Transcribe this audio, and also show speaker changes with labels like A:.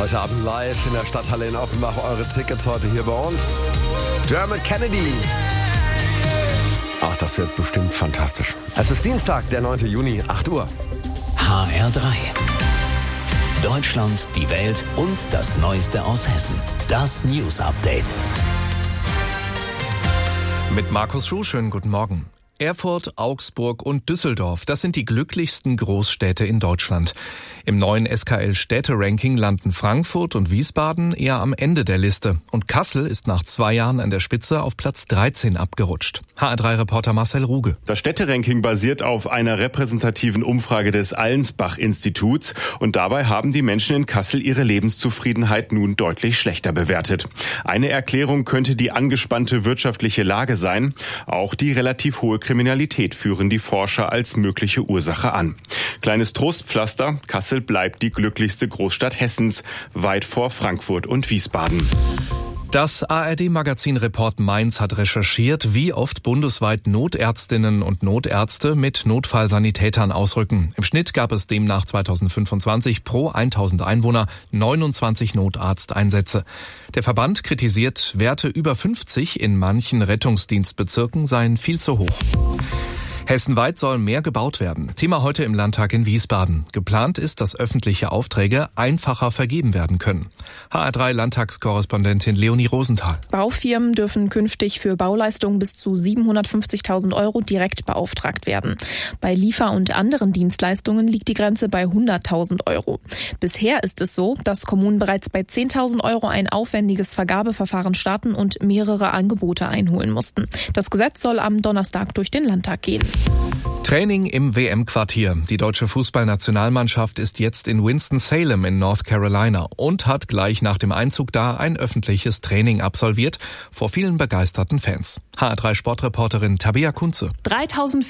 A: Heute Abend live in der Stadthalle in Offenbach. Eure Tickets heute hier bei uns. Dermot Kennedy. Ach, das wird bestimmt fantastisch. Es ist Dienstag, der 9. Juni, 8 Uhr.
B: HR3. Deutschland, die Welt und das Neueste aus Hessen. Das News Update.
C: Mit Markus Schuh, schönen guten Morgen. Erfurt, Augsburg und Düsseldorf, das sind die glücklichsten Großstädte in Deutschland. Im neuen SKL-Städte-Ranking landen Frankfurt und Wiesbaden eher am Ende der Liste. Und Kassel ist nach 2 Jahren an der Spitze auf Platz 13 abgerutscht. HR3-Reporter Marcel Ruge.
D: Das Städte-Ranking basiert auf einer repräsentativen Umfrage des Allensbach-Instituts. Und dabei haben die Menschen in Kassel ihre Lebenszufriedenheit nun deutlich schlechter bewertet. Eine Erklärung könnte die angespannte wirtschaftliche Lage sein. Auch die relativ hohe Kriminalität führen die Forscher als mögliche Ursache an. Kleines Trostpflaster: Kassel bleibt die glücklichste Großstadt Hessens, weit vor Frankfurt und Wiesbaden.
C: Das ARD-Magazin Report Mainz hat recherchiert, wie oft bundesweit Notärztinnen und Notärzte mit Notfallsanitätern ausrücken. Im Schnitt gab es demnach 2025 pro 1000 Einwohner 29 Notarzteinsätze. Der Verband kritisiert, Werte über 50 in manchen Rettungsdienstbezirken seien viel zu hoch. Hessenweit soll mehr gebaut werden. Thema heute im Landtag in Wiesbaden. Geplant ist, dass öffentliche Aufträge einfacher vergeben werden können. HR3-Landtagskorrespondentin Leonie Rosenthal.
E: Baufirmen dürfen künftig für Bauleistungen bis zu 750.000 € direkt beauftragt werden. Bei Liefer- und anderen Dienstleistungen liegt die Grenze bei 100.000 €. Bisher ist es so, dass Kommunen bereits bei 10.000 € ein aufwendiges Vergabeverfahren starten und mehrere Angebote einholen mussten. Das Gesetz soll am Donnerstag durch den Landtag gehen.
C: Training im WM-Quartier. Die deutsche Fußballnationalmannschaft ist jetzt in Winston-Salem in North Carolina und hat gleich nach dem Einzug da ein öffentliches Training absolviert vor vielen begeisterten Fans. HR3-Sportreporterin Tabea Kunze.
E: 3000